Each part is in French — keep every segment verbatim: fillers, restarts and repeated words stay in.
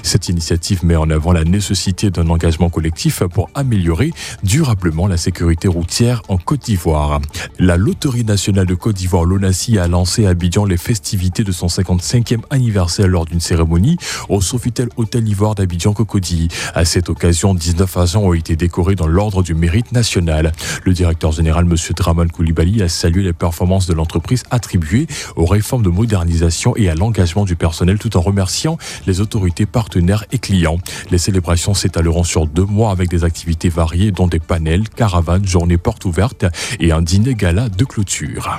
Cette initiative met en avant la nécessité d'un engagement collectif pour améliorer durablement la sécurité routière en Côte d'Ivoire. La Loterie nationale de Côte d'Ivoire, l'ONACI, a lancé à Abidjan les festivités de son cinquante-cinquième anniversaire lors d'une cérémonie au Sofitel Hôtel Ivoire d'Abidjan Cocody. À cette occasion, dix-neuf agents ont été décorés dans l'ordre du mérite national. Le directeur général, M. Draman Koulibaly, a salué les performances de l'entreprise attribuées aux réformes de modernisation et à l'engagement du personnel tout en remerciant les autorités partenaires et clients. Les célébrations s'étaleront sur deux mois avec des activités variées dont des panels, caravanes, journées portes ouvertes et un dîner gala de clôture.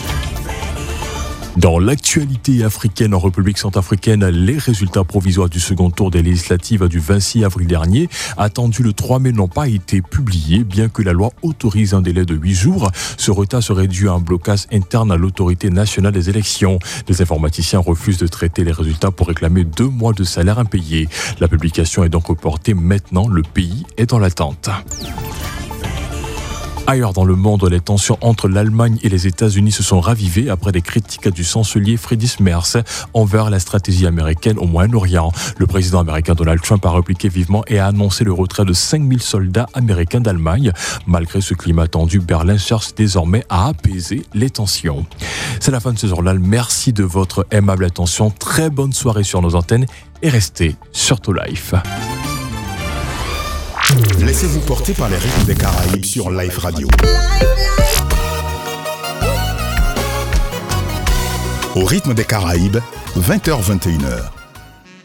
Dans l'actualité africaine, en République centrafricaine, les résultats provisoires du second tour des législatives du vingt-six avril dernier, attendus le trois mai, n'ont pas été publiés, bien que la loi autorise un délai de huit jours. Ce retard serait dû à un blocage interne à l'autorité nationale des élections. Les informaticiens refusent de traiter les résultats pour réclamer deux mois de salaire impayés. La publication est donc reportée. Maintenant, le pays est dans l'attente. Ailleurs dans le monde, les tensions entre l'Allemagne et les États-Unis se sont ravivées après des critiques du chancelier Friedrich Merz envers la stratégie américaine au Moyen-Orient. Le président américain Donald Trump a répliqué vivement et a annoncé le retrait de cinq mille soldats américains d'Allemagne. Malgré ce climat tendu, Berlin cherche désormais à apaiser les tensions. C'est la fin de ce journal. Merci de votre aimable attention. Très bonne soirée sur nos antennes et restez sur To Life. Laissez-vous porter par les rythmes des Caraïbes sur Life Radio. Au rythme des Caraïbes, vingt heures vingt et une heures.